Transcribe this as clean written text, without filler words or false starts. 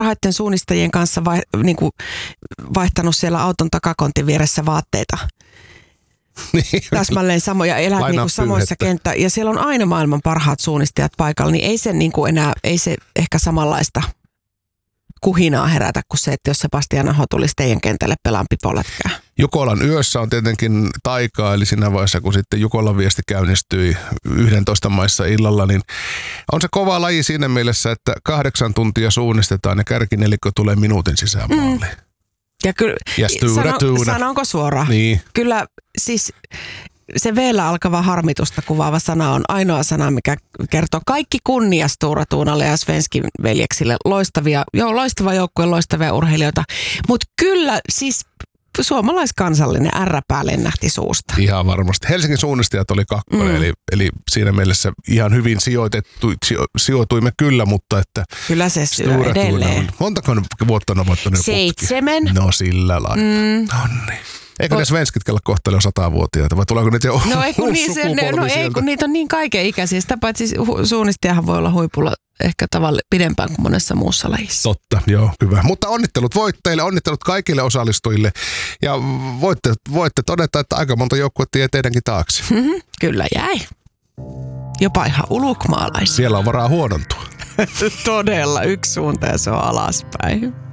parhaiten suunnistajien kanssa vaihtanut siellä auton takakontin vieressä vaatteita. Niin. Täsmälleen samoja, elät niin kuin samoissa kenttä. Ja siellä on aina maailman parhaat suunnistajat paikalla, niin ei se niin kuin enää, ei se ehkä samanlaista kuhinaa herätä kuin se, että jos Sebastian Aho tulisi teidän kentälle pelaan pipolätkää. Jukolan yössä on tietenkin taikaa, eli siinä vaiheessa, kun sitten Jukolan viesti käynnistyi 11 maissa illalla, niin on se kova laji siinä mielessä, että 8 tuntia suunnistetaan ja kärkinelikko tulee minuutin sisään maaliin. Ja kyllä, sanonko suoraan? Niin. Kyllä siis se V-llä alkava harmitusta kuvaava sana on ainoa sana, mikä kertoo kaikki kunnia Stura Tuunalle ja Svenskin veljeksille. Loistava joukkue, loistavia urheilijoita. Mutta kyllä siis suomalaiskansallinen R-pää lennähti suusta. Ihan varmasti. Helsingin suunnistajat oli 2, eli siinä mielessä ihan hyvin sijoituimme kyllä, mutta että kyllä se syö edelleen. Montako vuotta on voittanut 7. No sillä lailla. Nonni. Eikö ne svenskit kella kohta ole 100-vuotiaita vai tuleeko niitä jo kun niitä on niin kaikenikäisiä. Sitä paitsi suunnistajahan voi olla huipulla ehkä pidempään kuin monessa muussa lajissa. Totta, joo, hyvä. Mutta onnittelut voittajille, onnittelut kaikille osallistujille ja voitte todeta, että aika monta joukkuetta jäi teidänkin taakse. Kyllä jäi. Jopa ihan ulkomaalaisia. Siellä on varaa huonontua. Todella, yksi suunta ja se on alaspäin.